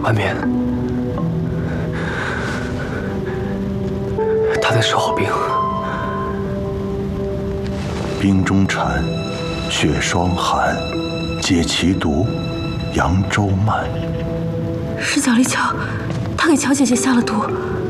婉绵，他在生好病。 冰中产，血霜寒，解其毒，扬州慢。 是角力乔，他给乔姐姐下了毒。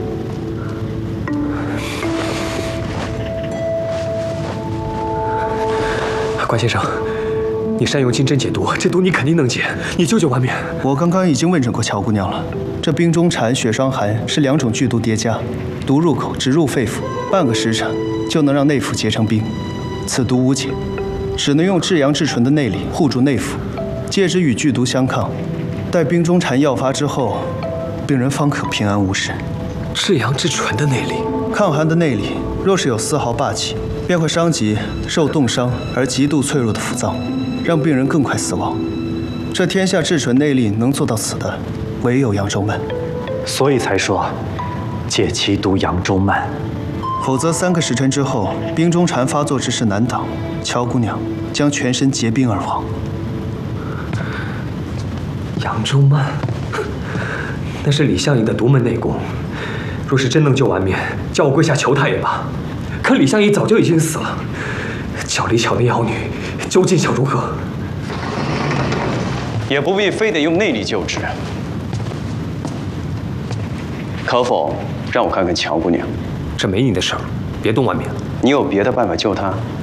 关先生，你善用金针解毒，这毒你肯定能解，你救救婉绵。 我刚刚已经问诊过乔姑娘了，这冰中产、血霜寒是2种剧毒叠加，毒入口直入肺腑，半个时辰就能让内腑结成冰。此毒无解，只能用至阳至纯的内力护住内腑，借之与剧毒相抗。待冰中产药发之后，病人方可平安无事。 至阳至纯的内力， 抗寒的内力，若是有丝毫霸气，便会伤及受冻伤而极度脆弱的腑脏，让病人更快死亡。这天下至纯内力能做到此的，唯有扬州慢。 所以才说解其毒，扬州慢。 否则3个时辰之后，冰中禅发作之势难挡，乔姑娘将全身结冰而亡。 扬州慢，那是李相夷的独门内功。若是真能救婉绵，叫我跪下求他也罢。可李相夷早就已经死了，角力桥的妖女究竟想如何？ 也不必非得用内力救治，可否让我看看乔姑娘？ 这没你的事儿，别动婉绵。 你有别的办法救她？